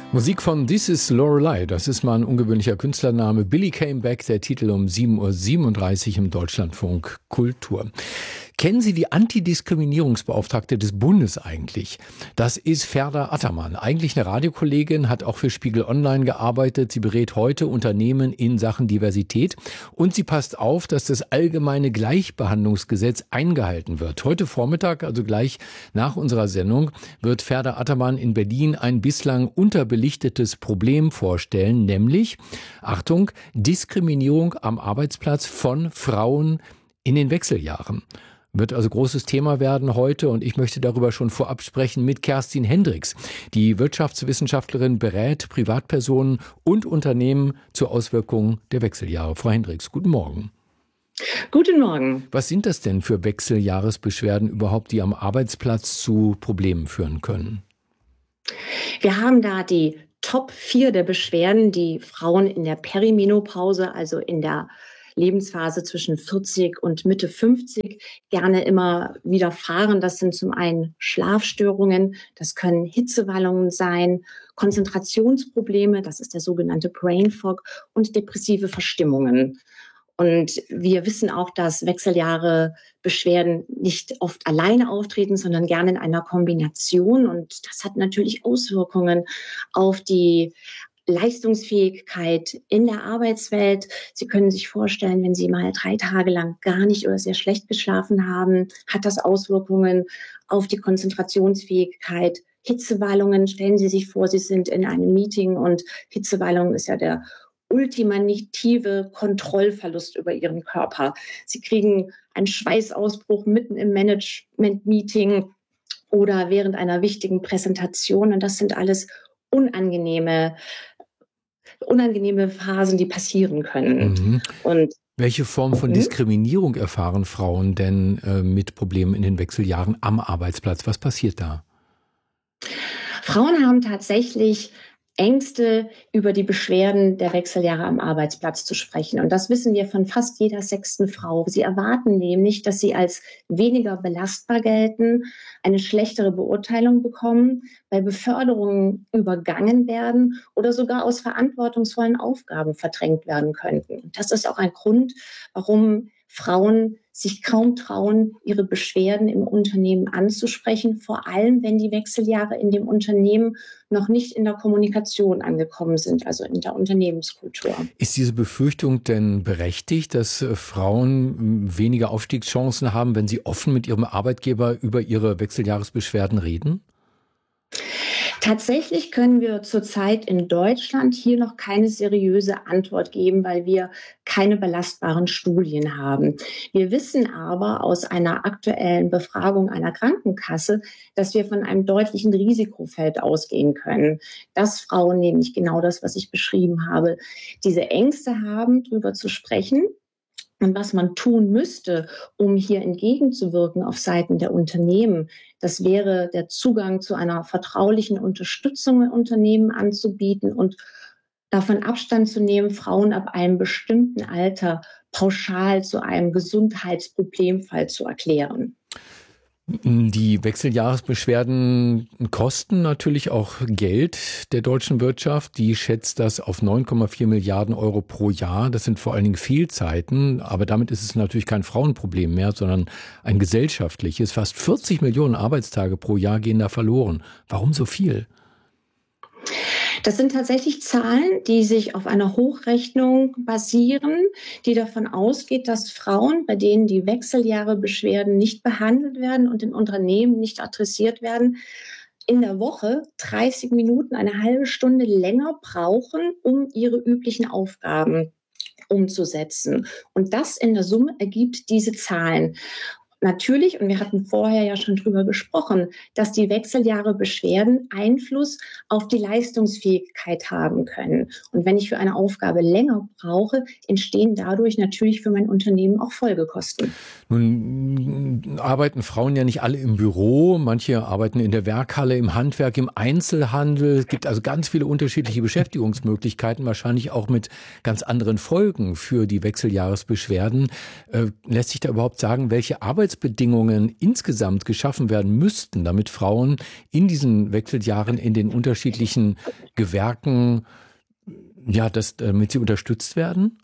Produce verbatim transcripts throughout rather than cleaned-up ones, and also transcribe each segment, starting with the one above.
Musik von This is Lorelei, das ist mal ein ungewöhnlicher Künstlername. Billy Came Back, der Titel um sieben Uhr siebenunddreißig im Deutschlandfunk Kultur. Kennen Sie die Antidiskriminierungsbeauftragte des Bundes eigentlich? Das ist Ferda Attermann. Eigentlich eine Radiokollegin, hat auch für Spiegel Online gearbeitet. Sie berät heute Unternehmen in Sachen Diversität und sie passt auf, dass das allgemeine Gleichbehandlungsgesetz eingehalten wird. Heute Vormittag, also gleich nach unserer Sendung, wird Ferda Attermann in Berlin ein bislang unterbelichtetes Problem vorstellen, nämlich, Achtung, Diskriminierung am Arbeitsplatz von Frauen in den Wechseljahren. Wird also großes Thema werden heute und ich möchte darüber schon vorab sprechen mit Kerstin Hendricks. Die Wirtschaftswissenschaftlerin berät Privatpersonen und Unternehmen zur Auswirkung der Wechseljahre. Frau Hendricks, guten Morgen. Guten Morgen. Was sind das denn für Wechseljahresbeschwerden überhaupt, die am Arbeitsplatz zu Problemen führen können? Wir haben da die Top vier der Beschwerden, die Frauen in der Perimenopause, also in der Lebensphase zwischen vierzig und Mitte fünfzig gerne immer widerfahren. Das sind zum einen Schlafstörungen, das können Hitzewallungen sein, Konzentrationsprobleme, das ist der sogenannte Brain Fog und depressive Verstimmungen. Und wir wissen auch, dass Wechseljahre Beschwerden nicht oft alleine auftreten, sondern gerne in einer Kombination. Und das hat natürlich Auswirkungen auf die Leistungsfähigkeit in der Arbeitswelt. Sie können sich vorstellen, wenn Sie mal drei Tage lang gar nicht oder sehr schlecht geschlafen haben, hat das Auswirkungen auf die Konzentrationsfähigkeit. Hitzewallungen, stellen Sie sich vor, Sie sind in einem Meeting und Hitzewallung ist ja der ultimative Kontrollverlust über Ihren Körper. Sie kriegen einen Schweißausbruch mitten im Management-Meeting oder während einer wichtigen Präsentation. Und das sind alles unangenehme unangenehme Phasen, die passieren können. Mhm. Und welche Form von Diskriminierung erfahren Frauen denn äh, mit Problemen in den Wechseljahren am Arbeitsplatz? Was passiert da? Frauen haben tatsächlich Ängste, über die Beschwerden der Wechseljahre am Arbeitsplatz zu sprechen. Und das wissen wir von fast jeder sechsten Frau. Sie erwarten nämlich, dass sie als weniger belastbar gelten, eine schlechtere Beurteilung bekommen, bei Beförderungen übergangen werden oder sogar aus verantwortungsvollen Aufgaben verdrängt werden könnten. Und das ist auch ein Grund, warum Frauen sich kaum trauen, ihre Beschwerden im Unternehmen anzusprechen, vor allem wenn die Wechseljahre in dem Unternehmen noch nicht in der Kommunikation angekommen sind, also in der Unternehmenskultur. Ist diese Befürchtung denn berechtigt, dass Frauen weniger Aufstiegschancen haben, wenn sie offen mit ihrem Arbeitgeber über ihre Wechseljahresbeschwerden reden? Tatsächlich können wir zurzeit in Deutschland hier noch keine seriöse Antwort geben, weil wir keine belastbaren Studien haben. Wir wissen aber aus einer aktuellen Befragung einer Krankenkasse, dass wir von einem deutlichen Risikofeld ausgehen können, dass Frauen nämlich genau das, was ich beschrieben habe, diese Ängste haben, darüber zu sprechen. Und was man tun müsste, um hier entgegenzuwirken auf Seiten der Unternehmen, das wäre der Zugang zu einer vertraulichen Unterstützung im Unternehmen anzubieten und davon Abstand zu nehmen, Frauen ab einem bestimmten Alter pauschal zu einem Gesundheitsproblemfall zu erklären. Die Wechseljahresbeschwerden kosten natürlich auch Geld der deutschen Wirtschaft. Die schätzt das auf neun Komma vier Milliarden Euro pro Jahr. Das sind vor allen Dingen Fehlzeiten. Aber damit ist es natürlich kein Frauenproblem mehr, sondern ein gesellschaftliches. Fast vierzig Millionen Arbeitstage pro Jahr gehen da verloren. Warum so viel? Das sind tatsächlich Zahlen, die sich auf einer Hochrechnung basieren, die davon ausgeht, dass Frauen, bei denen die Wechseljahrebeschwerden nicht behandelt werden und in Unternehmen nicht adressiert werden, in der Woche dreißig Minuten, eine halbe Stunde länger brauchen, um ihre üblichen Aufgaben umzusetzen. Und das in der Summe ergibt diese Zahlen. Natürlich, und wir hatten vorher ja schon drüber gesprochen, dass die Wechseljahrebeschwerden Einfluss auf die Leistungsfähigkeit haben können. Und wenn ich für eine Aufgabe länger brauche, entstehen dadurch natürlich für mein Unternehmen auch Folgekosten. Nun arbeiten Frauen ja nicht alle im Büro, manche arbeiten in der Werkhalle, im Handwerk, im Einzelhandel. Es gibt also ganz viele unterschiedliche Beschäftigungsmöglichkeiten, wahrscheinlich auch mit ganz anderen Folgen für die Wechseljahresbeschwerden. Äh, lässt sich da überhaupt sagen, welche Arbeit Arbeitsbedingungen insgesamt geschaffen werden müssten, damit Frauen in diesen Wechseljahren in den unterschiedlichen Gewerken, ja, das, damit sie unterstützt werden?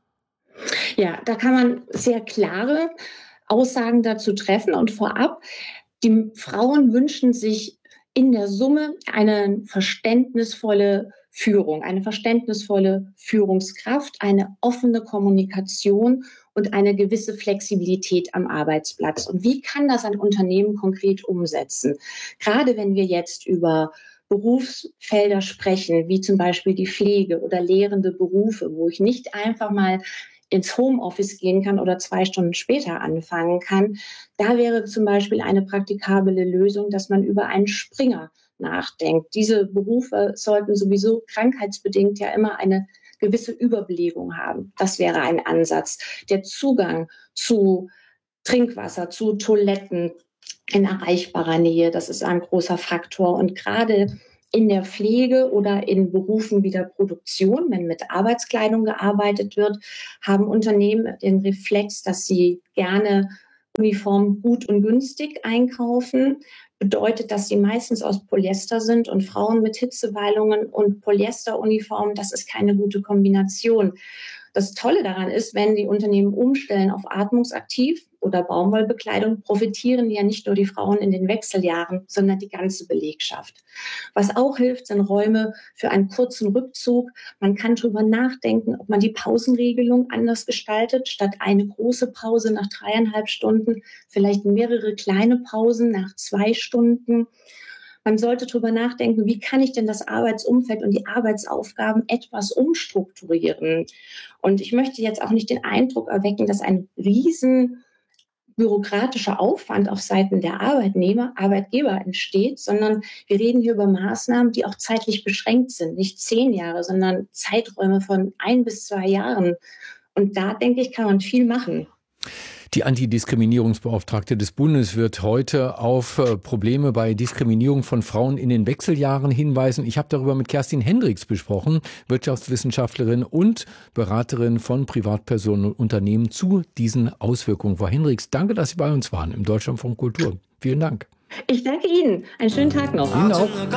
Ja, da kann man sehr klare Aussagen dazu treffen. Und vorab, die Frauen wünschen sich in der Summe eine verständnisvolle Führung, eine verständnisvolle Führungskraft, eine offene Kommunikation und eine gewisse Flexibilität am Arbeitsplatz. Und wie kann das ein Unternehmen konkret umsetzen? Gerade wenn wir jetzt über Berufsfelder sprechen, wie zum Beispiel die Pflege oder lehrende Berufe, wo ich nicht einfach mal ins Homeoffice gehen kann oder zwei Stunden später anfangen kann. Da wäre zum Beispiel eine praktikable Lösung, dass man über einen Springer nachdenkt. Diese Berufe sollten sowieso krankheitsbedingt ja immer eine gewisse Überbelegung haben. Das wäre ein Ansatz. Der Zugang zu Trinkwasser, zu Toiletten in erreichbarer Nähe, das ist ein großer Faktor. Und gerade in der Pflege oder in Berufen wie der Produktion, wenn mit Arbeitskleidung gearbeitet wird, haben Unternehmen den Reflex, dass sie gerne Uniformen gut und günstig einkaufen. Bedeutet, dass sie meistens aus Polyester sind und Frauen mit Hitzewallungen und Polyesteruniformen, das ist keine gute Kombination. Das Tolle daran ist, wenn die Unternehmen umstellen auf atmungsaktiv oder Baumwollbekleidung, profitieren ja nicht nur die Frauen in den Wechseljahren, sondern die ganze Belegschaft. Was auch hilft, sind Räume für einen kurzen Rückzug. Man kann darüber nachdenken, ob man die Pausenregelung anders gestaltet. Statt eine große Pause nach dreieinhalb Stunden, vielleicht mehrere kleine Pausen nach zwei Stunden. Man sollte darüber nachdenken, wie kann ich denn das Arbeitsumfeld und die Arbeitsaufgaben etwas umstrukturieren? Und ich möchte jetzt auch nicht den Eindruck erwecken, dass ein riesen bürokratischer Aufwand auf Seiten der Arbeitnehmer, Arbeitgeber entsteht, sondern wir reden hier über Maßnahmen, die auch zeitlich beschränkt sind. Nicht zehn Jahre, sondern Zeiträume von ein bis zwei Jahren. Und da, denke ich, kann man viel machen. Die Antidiskriminierungsbeauftragte des Bundes wird heute auf Probleme bei Diskriminierung von Frauen in den Wechseljahren hinweisen. Ich habe darüber mit Kerstin Hendricks besprochen, Wirtschaftswissenschaftlerin und Beraterin von Privatpersonen und Unternehmen zu diesen Auswirkungen. Frau Hendricks, danke, dass Sie bei uns waren im Deutschlandfunk Kultur. Vielen Dank. Ich danke Ihnen. Einen schönen Tag noch. Ihnen auch.